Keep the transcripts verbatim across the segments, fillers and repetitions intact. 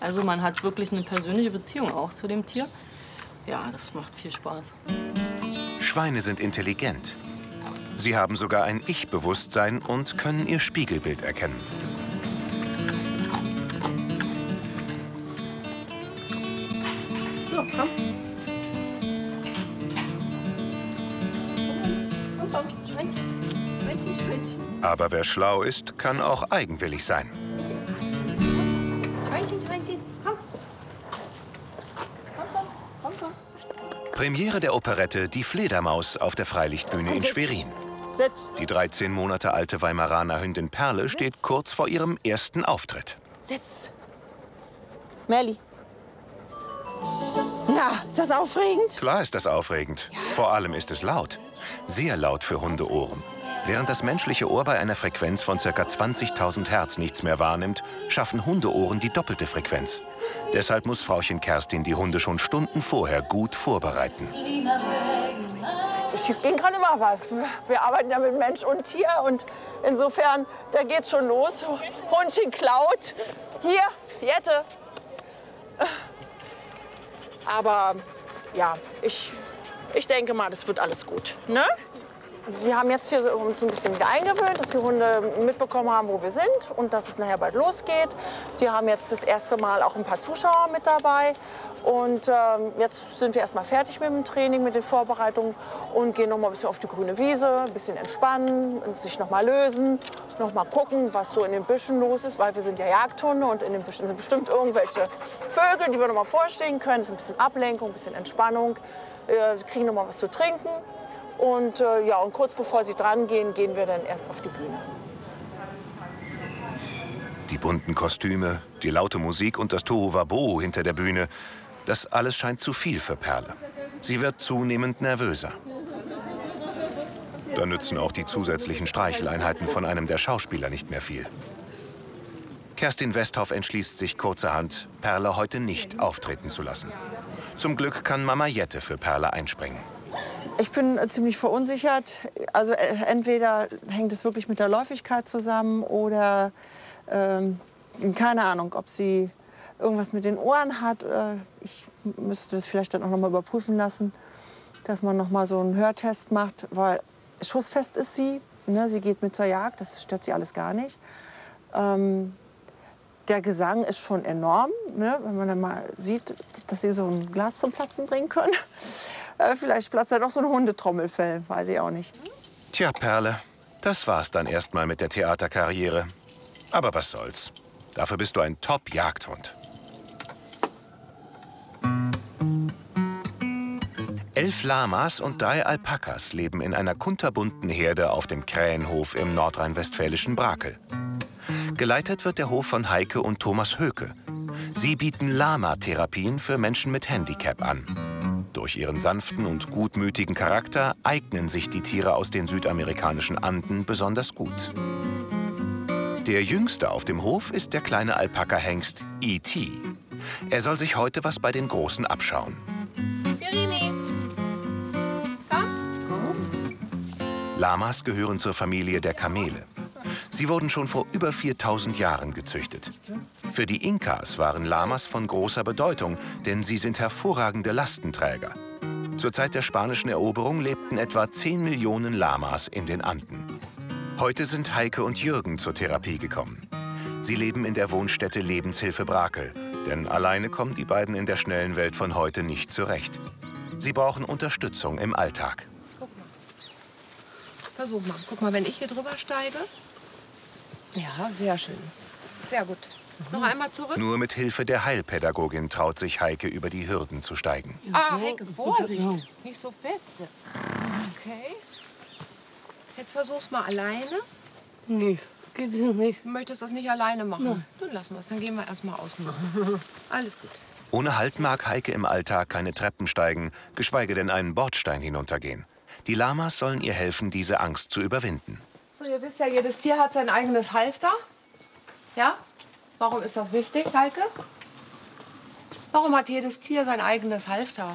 Also man hat wirklich eine persönliche Beziehung auch zu dem Tier. Ja, das macht viel Spaß. Schweine sind intelligent. Sie haben sogar ein Ich-Bewusstsein und können ihr Spiegelbild erkennen. So, komm. Komm, komm, Schweinchen, Schweinchen, Schweinchen. Aber wer schlau ist, kann auch eigenwillig sein. Schweinchen, Schweinchen, komm. Komm, komm, komm, komm. Premiere der Operette Die Fledermaus auf der Freilichtbühne in Schwerin. Die dreizehn Monate alte Weimaraner Hündin Perle steht kurz vor ihrem ersten Auftritt. Sitz. Melli. Na, ist das aufregend? Klar ist das aufregend. Vor allem ist es laut. Sehr laut für Hundeohren. Während das menschliche Ohr bei einer Frequenz von ca. zwanzigtausend Hertz nichts mehr wahrnimmt, schaffen Hundeohren die doppelte Frequenz. Deshalb muss Frauchen Kerstin die Hunde schon Stunden vorher gut vorbereiten. Schief ging kann immer was. Wir arbeiten ja mit Mensch und Tier und insofern, da geht's schon los. Hundchen klaut. Hier, Jette. Aber ja, ich, ich denke mal, das wird alles gut. Ne? Wir haben jetzt hier uns ein bisschen wieder eingewöhnt, dass die Hunde mitbekommen haben, wo wir sind und dass es nachher bald losgeht. Die haben jetzt das erste Mal auch ein paar Zuschauer mit dabei. Und ähm, jetzt sind wir erst mal fertig mit dem Training, mit den Vorbereitungen und gehen noch mal ein bisschen auf die grüne Wiese, ein bisschen entspannen, sich noch mal lösen, noch mal gucken, was so in den Büschen los ist, weil wir sind ja Jagdhunde und in den Büschen sind bestimmt irgendwelche Vögel, die wir noch mal vorstehen können. Das ist ein bisschen Ablenkung, ein bisschen Entspannung, äh, kriegen noch mal was zu trinken. Und, äh, ja, und kurz bevor sie dran gehen, gehen wir dann erst auf die Bühne. Die bunten Kostüme, die laute Musik und das Tohuwabohu hinter der Bühne, das alles scheint zu viel für Perle. Sie wird zunehmend nervöser. Da nützen auch die zusätzlichen Streicheleinheiten von einem der Schauspieler nicht mehr viel. Kerstin Westhoff entschließt sich kurzerhand, Perle heute nicht auftreten zu lassen. Zum Glück kann Mama Jette für Perle einspringen. Ich bin ziemlich verunsichert. Also entweder hängt es wirklich mit der Läufigkeit zusammen oder ähm, keine Ahnung, ob sie irgendwas mit den Ohren hat. Ich müsste das vielleicht dann auch noch mal überprüfen lassen, dass man noch mal so einen Hörtest macht, weil schussfest ist sie. Ne? Sie geht mit zur Jagd, das stört sie alles gar nicht. Ähm, der Gesang ist schon enorm, ne? Wenn man dann mal sieht, dass sie so ein Glas zum Platzen bringen können. Vielleicht platzt ja doch so ein Hundetrommelfell, weiß ich auch nicht. Tja, Perle, das war's dann erstmal mit der Theaterkarriere. Aber was soll's? Dafür bist du ein Top-Jagdhund. Elf Lamas und drei Alpakas leben in einer kunterbunten Herde auf dem Krähenhof im nordrhein-westfälischen Brakel. Geleitet wird der Hof von Heike und Thomas Höke. Sie bieten Lama-Therapien für Menschen mit Handicap an. Durch ihren sanften und gutmütigen Charakter eignen sich die Tiere aus den südamerikanischen Anden besonders gut. Der jüngste auf dem Hof ist der kleine Alpaka-Hengst E T Er soll sich heute was bei den Großen abschauen. Pirini. Komm. Lamas gehören zur Familie der Kamele. Sie wurden schon vor über viertausend Jahren gezüchtet. Für die Inkas waren Lamas von großer Bedeutung, denn sie sind hervorragende Lastenträger. Zur Zeit der spanischen Eroberung lebten etwa zehn Millionen Lamas in den Anden. Heute sind Heike und Jürgen zur Therapie gekommen. Sie leben in der Wohnstätte Lebenshilfe Brakel, denn alleine kommen die beiden in der schnellen Welt von heute nicht zurecht. Sie brauchen Unterstützung im Alltag. Guck mal. Versuch mal. Guck mal, wenn ich hier drüber steige. Ja, sehr schön. Sehr gut. Mhm. Noch einmal zurück. Nur mit Hilfe der Heilpädagogin traut sich Heike, über die Hürden zu steigen. Ah, Heike, Vorsicht. Nicht so fest. Okay. Jetzt versuch's mal alleine. Nee, geht nicht. Du möchtest das nicht alleine machen? Nein. Dann lassen wir es. Dann gehen wir erst mal außen. Alles gut. Ohne Halt mag Heike im Alltag keine Treppen steigen, geschweige denn einen Bordstein hinuntergehen. Die Lamas sollen ihr helfen, diese Angst zu überwinden. So, ihr wisst ja, jedes Tier hat sein eigenes Halfter. Ja? Warum ist das wichtig, Heike? Warum hat jedes Tier sein eigenes Halfter?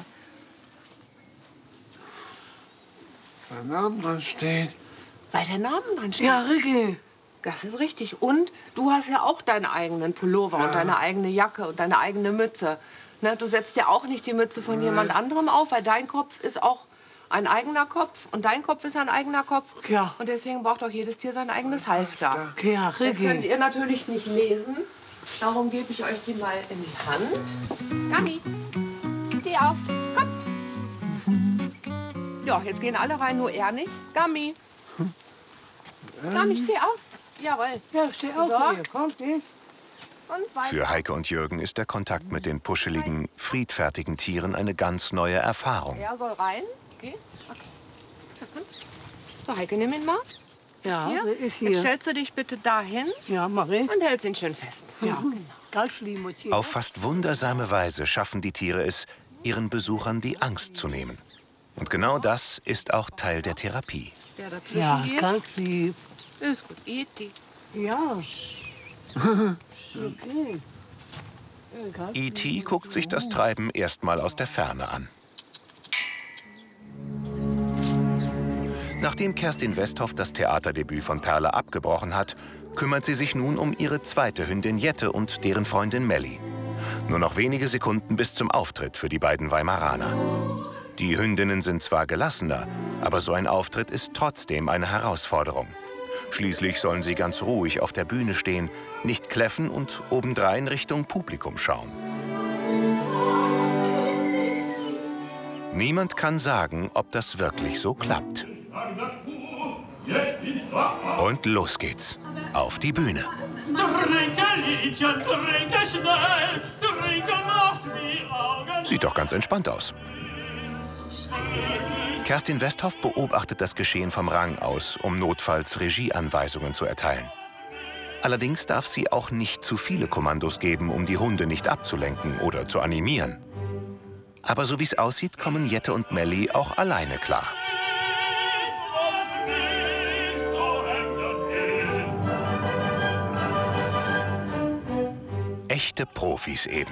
Weil der Name dran steht. Weil der Name dran steht? Ja, Ricky. Das ist richtig. Und du hast ja auch deinen eigenen Pullover ja. und deine eigene Jacke und deine eigene Mütze. Ne, du setzt ja auch nicht die Mütze von jemand anderem auf, weil dein Kopf ist auch ein eigener Kopf und dein Kopf ist ein eigener Kopf. Ja. Und deswegen braucht auch jedes Tier sein eigenes Halfter. Ja, Das könnt ihr natürlich nicht lesen. Darum gebe ich euch die mal in die Hand. Gami, steh auf. Komm. Ja, jetzt gehen alle rein, nur er nicht. Gami. Gami, steh auf. Jawohl. Ja, steh auf. So. Hier. Komm, steh. Und weiter. Für Heike und Jürgen ist der Kontakt mit den puscheligen, friedfertigen Tieren eine ganz neue Erfahrung. Er soll rein. Okay. Okay. So, Heike, nimm ihn mal. Ja, Hier. sie ist Jetzt hier. stellst du dich bitte dahin Ja, mach ich. und hältst ihn schön fest. Ja, genau. Ganz lieb, Mutti. Auf fast wundersame Weise schaffen die Tiere es, ihren Besuchern die Angst zu nehmen. Und genau das ist auch Teil der Therapie. Ist der dazwischen Ja, geht? ganz lieb. Ist gut. Iti. Ja. Okay. E T guckt sich das Treiben erstmal aus der Ferne an. Nachdem Kerstin Westhoff das Theaterdebüt von Perle abgebrochen hat, kümmert sie sich nun um ihre zweite Hündin Jette und deren Freundin Melli. Nur noch wenige Sekunden bis zum Auftritt für die beiden Weimaraner. Die Hündinnen sind zwar gelassener, aber so ein Auftritt ist trotzdem eine Herausforderung. Schließlich sollen sie ganz ruhig auf der Bühne stehen, nicht kläffen und obendrein Richtung Publikum schauen. Niemand kann sagen, ob das wirklich so klappt. Und los geht's. Auf die Bühne. Sieht doch ganz entspannt aus. Kerstin Westhoff beobachtet das Geschehen vom Rang aus, um notfalls Regieanweisungen zu erteilen. Allerdings darf sie auch nicht zu viele Kommandos geben, um die Hunde nicht abzulenken oder zu animieren. Aber so wie es aussieht, kommen Jette und Melli auch alleine klar. Echte Profis eben.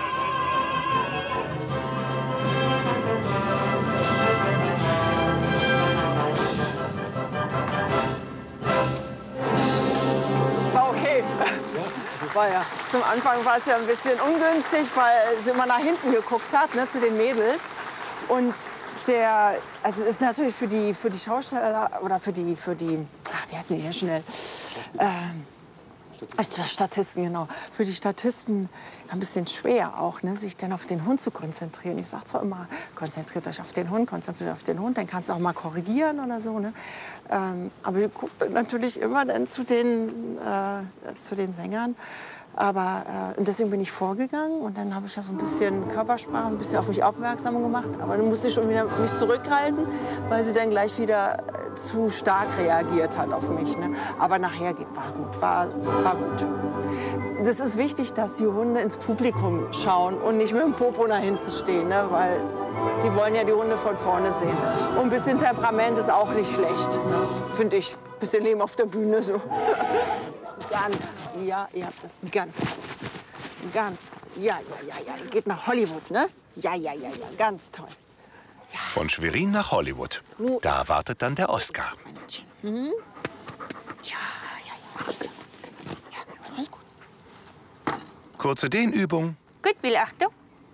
War okay. War ja. Zum Anfang war es ja ein bisschen ungünstig, weil sie immer nach hinten geguckt hat, ne, zu den Mädels. Und der, also es ist natürlich für die, für die Schausteller oder für die, für die, ach, wie heißen die hier schnell? Ähm, Statisten, genau. Für die Statisten ein bisschen schwer auch, ne, sich dann auf den Hund zu konzentrieren. Ich sage zwar immer, konzentriert euch auf den Hund, konzentriert euch auf den Hund, dann kannst du auch mal korrigieren oder so. Ne? Ähm, aber ihr guckt natürlich immer dann zu den, äh, zu den Sängern. Aber äh, und deswegen bin ich vorgegangen und dann habe ich ja so ein bisschen Körpersprache, ein bisschen auf mich aufmerksam gemacht. Aber dann musste ich schon wieder mich zurückhalten, weil sie dann gleich wieder äh, zu stark reagiert hat auf mich. Ne? Aber nachher war gut, war, war gut. Das ist wichtig, dass die Hunde ins Publikum schauen und nicht mit dem Popo nach hinten stehen, ne? Weil die wollen ja die Hunde von vorne sehen. Und ein bisschen Temperament ist auch nicht schlecht, ne? Finde ich. Ein bisschen Leben auf der Bühne so. Ganz, ja, ihr habt das ganz, ganz, ja, ja, ja, ja, ihr geht nach Hollywood, ne? Ja, ja, ja, ja, ganz toll. Ja. Von Schwerin nach Hollywood. Da wartet dann der Oscar. Mhm. Ja, ja, ja, alles ja. Ja, alles gut. Kurze Dehnübung, Gut, Bill, Achtung.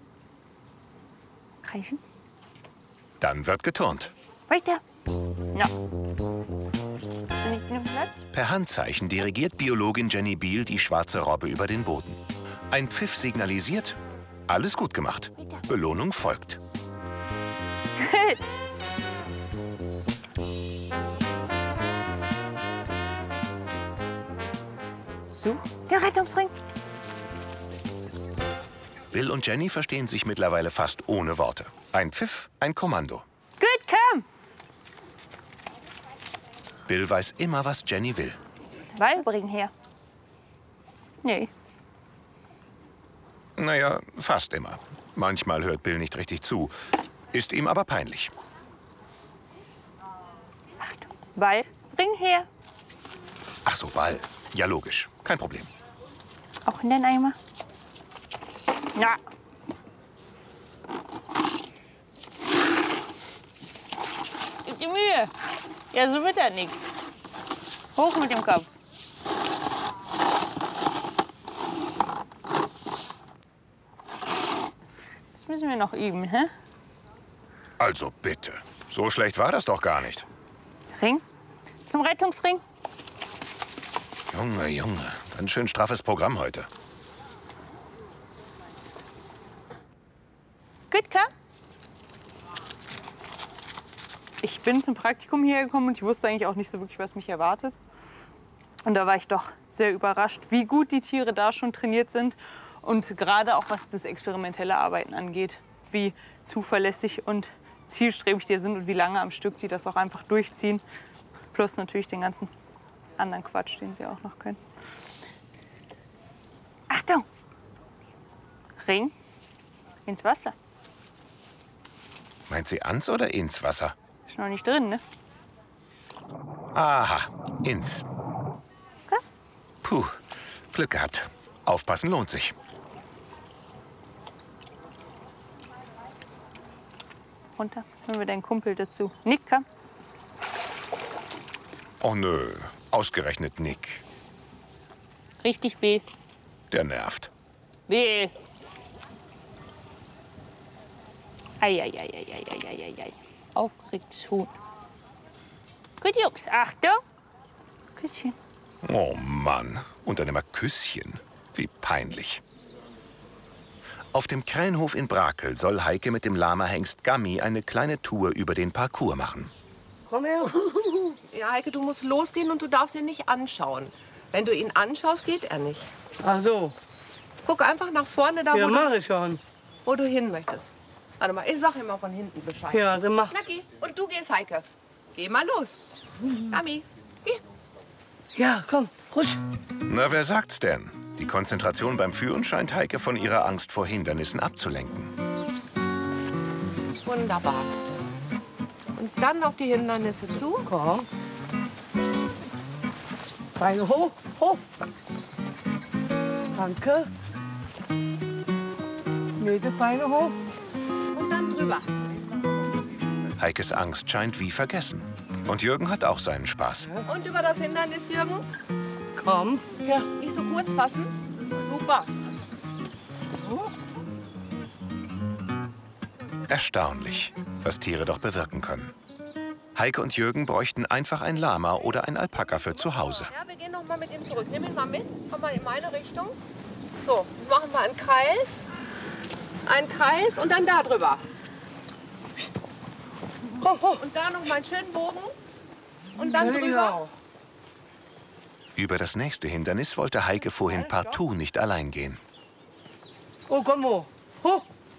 Reißen. dann wird geturnt. Weiter. Ja. Bist du nicht genug Platz? Per Handzeichen dirigiert Biologin Jenny Biel die schwarze Robbe über den Boden. Ein Pfiff signalisiert, alles gut gemacht. Belohnung folgt. Gut. Such den Rettungsring. Bill und Jenny verstehen sich mittlerweile fast ohne Worte. Ein Pfiff, ein Kommando. Gut, komm. Bill weiß immer, was Jenny will. Ball bringen her. Nee. Naja, fast immer. Manchmal hört Bill nicht richtig zu. Ist ihm aber peinlich. Achtung. Ball bringen her. Ach so, Ball. Ja, logisch. Kein Problem. Auch in den Eimer. Ja. Gib die Mühe. Ja, so wird das nichts. Hoch mit dem Kopf. Jetzt müssen wir noch üben, hä? Also bitte. So schlecht war das doch gar nicht. Ring? Zum Rettungsring? Junge, Junge. Ganz schön straffes Programm heute. Gütka? Ich bin zum Praktikum hierher gekommen und ich wusste eigentlich auch nicht so wirklich, was mich erwartet. Und da war ich doch sehr überrascht, wie gut die Tiere da schon trainiert sind. Und gerade auch, was das experimentelle Arbeiten angeht, wie zuverlässig und zielstrebig die sind und wie lange am Stück die das auch einfach durchziehen. Plus natürlich den ganzen anderen Quatsch, den sie auch noch können. Achtung! Ring ins Wasser. Meint sie ans oder ins Wasser? Ist noch nicht drin, ne? Aha, ins. Okay. Puh, Glück gehabt. Aufpassen lohnt sich. Runter. Nehmen wir deinen Kumpel dazu. Nick, komm. Oh nö, ausgerechnet Nick. Richtig weh. Der nervt. Weh. Eieieiei. Aufgeregtes Huhn. Gut, Jungs. Achtung. Küsschen. Oh Mann, und dann immer Küsschen. Wie peinlich. Auf dem Krähenhof in Brakel soll Heike mit dem Lama-Hengst Gami eine kleine Tour über den Parcours machen. Komm her. Ja, Heike, du musst losgehen und du darfst ihn nicht anschauen. Wenn du ihn anschaust, geht er nicht. Ach so. Guck einfach nach vorne, da Ja, wo, mach du, ich schon. wo du hin möchtest. Warte mal, ich sag ihm mal von hinten Bescheid. Ja, dann mach. Na, geh. Und du gehst, Heike. Geh mal los. Gami, geh. Ja, komm, ruhig. Na, wer sagt's denn? Die Konzentration beim Führen scheint Heike von ihrer Angst vor Hindernissen abzulenken. Wunderbar. Und dann noch die Hindernisse zu. Komm. Beine hoch, hoch. Danke. Nächste Beine hoch. Und dann drüber. Heikes Angst scheint wie vergessen. Und Jürgen hat auch seinen Spaß. Und über das Hindernis, Jürgen. Komm. Ja. Nicht so kurz fassen. Super. Erstaunlich, was Tiere doch bewirken können. Heike und Jürgen bräuchten einfach ein Lama oder ein Alpaka für zu Hause. Ja, wir gehen noch mal mit ihm zurück. Nimm ihn mal mit. Komm mal in meine Richtung. So, jetzt machen wir einen Kreis. Einen Kreis und dann da drüber. Komm, hoch. Und da noch mal einen schönen Bogen. Und dann drüber. Genau. Über das nächste Hindernis wollte Heike vorhin partout nicht allein gehen. Oh, komm hoch. Hoch.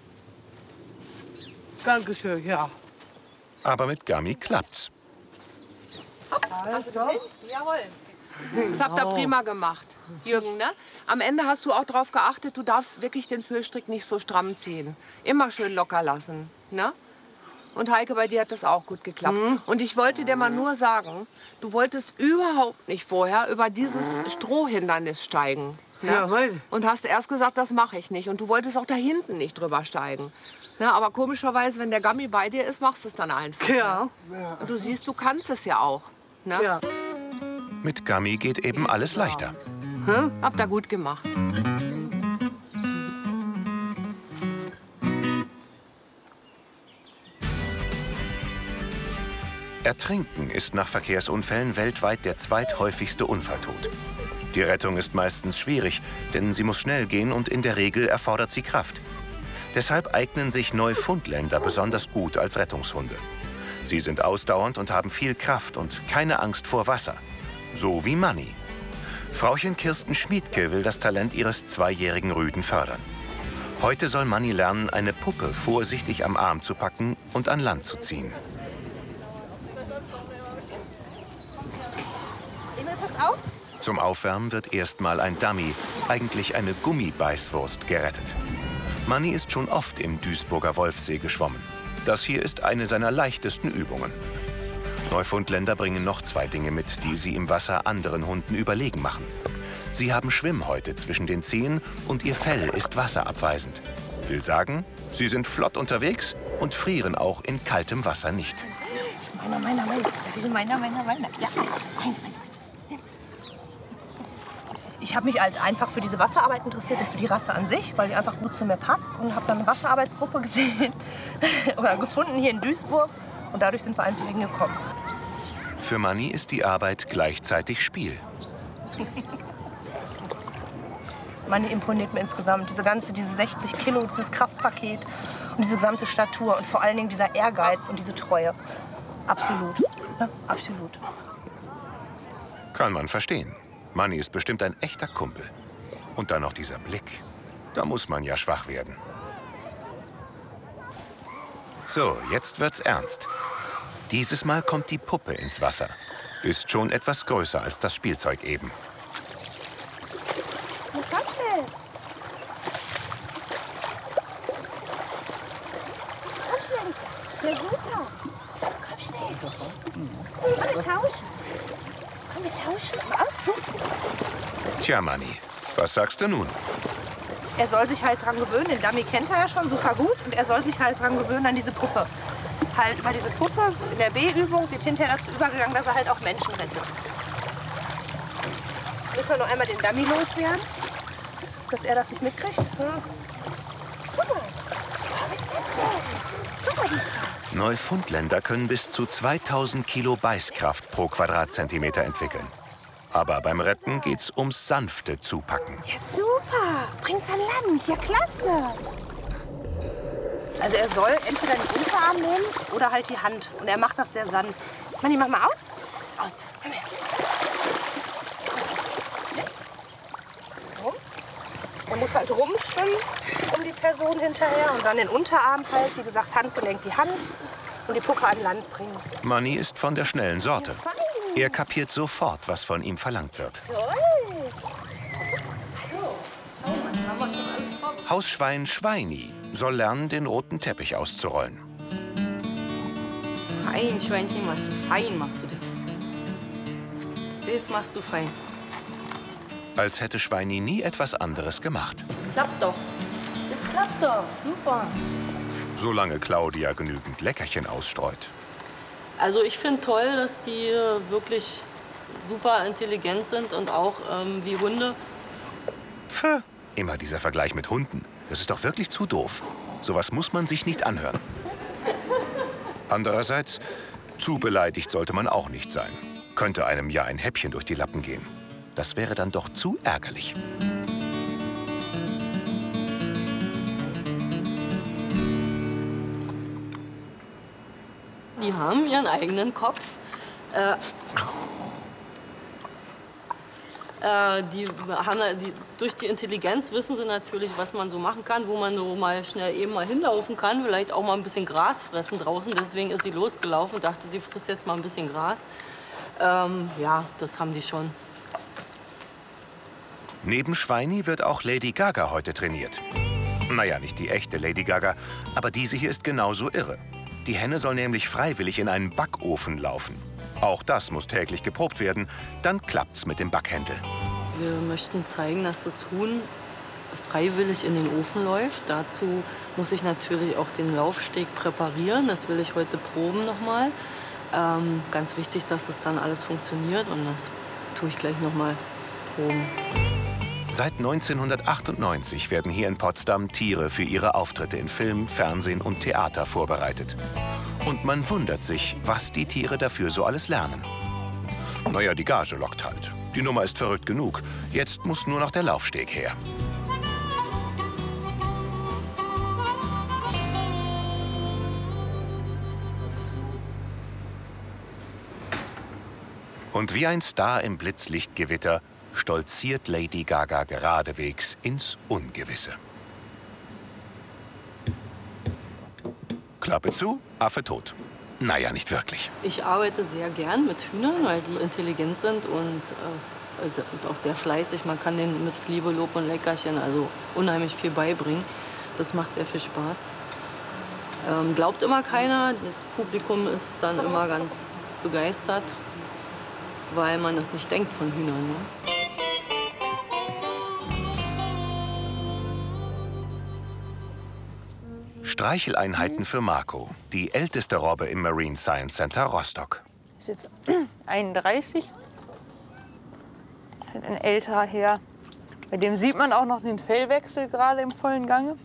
Dankeschön, ja. Aber mit Gami klappt's. Hopp, hast du gesehen? Jawohl. Das habt ihr prima gemacht, Jürgen, ne? Am Ende hast du auch darauf geachtet, du darfst wirklich den Führstrick nicht so stramm ziehen. Immer schön locker lassen, ne? Und Heike, bei dir hat das auch gut geklappt. Mhm. Und ich wollte dir mal nur sagen, du wolltest überhaupt nicht vorher über dieses Strohhindernis steigen. Ne? Ja, weil. Und hast erst gesagt, das mache ich nicht. Und du wolltest auch da hinten nicht drüber steigen. Ne? Aber komischerweise, wenn der Gami bei dir ist, machst du es dann einfach. Ja. Ne? Und du siehst, du kannst es ja auch. Ne? Ja. Mit Gami geht eben alles leichter. Hm? Habt ihr gut gemacht. Ertrinken ist nach Verkehrsunfällen weltweit der zweithäufigste Unfalltod. Die Rettung ist meistens schwierig, denn sie muss schnell gehen und in der Regel erfordert sie Kraft. Deshalb eignen sich Neufundländer besonders gut als Rettungshunde. Sie sind ausdauernd und haben viel Kraft und keine Angst vor Wasser. So wie Manni. Frauchen Kirsten Schmiedke will das Talent ihres zweijährigen Rüden fördern. Heute soll Manni lernen, eine Puppe vorsichtig am Arm zu packen und an Land zu ziehen. Zum Aufwärmen wird erstmal ein Dummy, eigentlich eine Gummibeißwurst, gerettet. Manni ist schon oft im Duisburger Wolfsee geschwommen. Das hier ist eine seiner leichtesten Übungen. Neufundländer bringen noch zwei Dinge mit, die sie im Wasser anderen Hunden überlegen machen. Sie haben Schwimmhäute zwischen den Zehen und ihr Fell ist wasserabweisend. Will sagen, sie sind flott unterwegs und frieren auch in kaltem Wasser nicht. Meiner, meiner, meiner. Also meiner, meiner, meiner. Ja, meiner, meiner. Ich ich habe mich halt einfach für diese Wasserarbeit interessiert und für die Rasse an sich, weil die einfach gut zu mir passt. Und habe dann eine Wasserarbeitsgruppe gesehen oder gefunden hier in Duisburg. Und dadurch sind wir einfach hingekommen. Für Manni ist die Arbeit gleichzeitig Spiel. Manni imponiert mir insgesamt. Diese ganze, diese sechzig Kilo, dieses Kraftpaket und diese gesamte Statur. Und vor allen Dingen dieser Ehrgeiz und diese Treue. Absolut. Ja, absolut. Kann man verstehen. Manni ist bestimmt ein echter Kumpel. Und dann noch dieser Blick. Da muss man ja schwach werden. So, jetzt wird's ernst. Dieses Mal kommt die Puppe ins Wasser. Ist schon etwas größer als das Spielzeug eben. Komm schnell. Komm schnell. Ja, super. Komm schnell. Komm, wir tauschen. Komm, wir tauschen. Auch super. Tja, Manni, was sagst du nun? Er soll sich halt dran gewöhnen. Den Dummy kennt er ja schon super gut. Und er soll sich halt dran gewöhnen an diese Puppe. Halt über diese Puppe in der B-Übung wird hinterher dazu übergegangen, dass er halt auch Menschen rettet. Müssen wir noch einmal den Dummy loswerden, dass er das nicht mitkriegt. Hm. Guck mal. Oh, was ist das denn? Guck mal, die ist frei. Neufundländer können bis zu zweitausend Kilo Beißkraft pro Quadratzentimeter entwickeln. Aber beim Retten geht's ums sanfte Zupacken. Ja, super. Bring's an Land. Ja, klasse. Also er soll entweder den Unterarm nehmen oder halt die Hand. Und er macht das sehr sanft. Manni, mach mal aus. Aus. Komm her. Rum. Er muss halt rumschwimmen um die Person hinterher. Und dann den Unterarm halt, wie gesagt, Handgelenk die Hand. Und die Puppe an Land bringen. Manni ist von der schnellen Sorte. Er kapiert sofort, was von ihm verlangt wird. Hausschwein Schweini soll lernen, den roten Teppich auszurollen. Fein, Schweinchen, machst du fein, machst du das. Das machst du fein. Als hätte Schweini nie etwas anderes gemacht. Klappt doch. Das klappt doch. Super. Solange Claudia genügend Leckerchen ausstreut. Also ich finde toll, dass die wirklich super intelligent sind und auch ähm, wie Hunde. Pfff, immer dieser Vergleich mit Hunden. Das ist doch wirklich zu doof. Sowas muss man sich nicht anhören. Andererseits, zu beleidigt sollte man auch nicht sein. Könnte einem ja ein Häppchen durch die Lappen gehen. Das wäre dann doch zu ärgerlich. Die haben ihren eigenen Kopf. Äh, äh, die haben, die, durch die Intelligenz wissen sie natürlich, was man so machen kann, wo man so mal schnell eben mal hinlaufen kann. Vielleicht auch mal ein bisschen Gras fressen draußen. Deswegen ist sie losgelaufen und dachte, sie frisst jetzt mal ein bisschen Gras. Ähm, ja, das haben die schon. Neben Schweini wird auch Lady Gaga heute trainiert. Naja, nicht die echte Lady Gaga, aber diese hier ist genauso irre. Die Henne soll nämlich freiwillig in einen Backofen laufen. Auch das muss täglich geprobt werden, dann klappt's mit dem Backhändel. Wir möchten zeigen, dass das Huhn freiwillig in den Ofen läuft. Dazu muss ich natürlich auch den Laufsteg präparieren. Das will ich heute proben nochmal. Ähm, ganz wichtig, dass es dann alles funktioniert und das tue ich gleich nochmal proben. Seit neunzehnhundertachtundneunzig werden hier in Potsdam Tiere für ihre Auftritte in Film, Fernsehen und Theater vorbereitet. Und man wundert sich, was die Tiere dafür so alles lernen. Naja, die Gage lockt halt. Die Nummer ist verrückt genug. Jetzt muss nur noch der Laufsteg her. Und wie ein Star im Blitzlichtgewitter stolziert Lady Gaga geradewegs ins Ungewisse. Klappe zu, Affe tot. Naja, nicht wirklich. Ich arbeite sehr gern mit Hühnern, weil die intelligent sind und, äh, also, und auch sehr fleißig. Man kann denen mit Liebe, Lob und Leckerchen also unheimlich viel beibringen. Das macht sehr viel Spaß. Ähm, glaubt immer keiner. Das Publikum ist dann immer ganz begeistert, weil man das nicht denkt von Hühnern. Ne? Streicheleinheiten für Marco, die älteste Robbe im Marine Science Center Rostock. Ist jetzt einunddreißig. Das ist halt ein älterer Herr. Bei dem sieht man auch noch den Fellwechsel gerade im vollen Gange.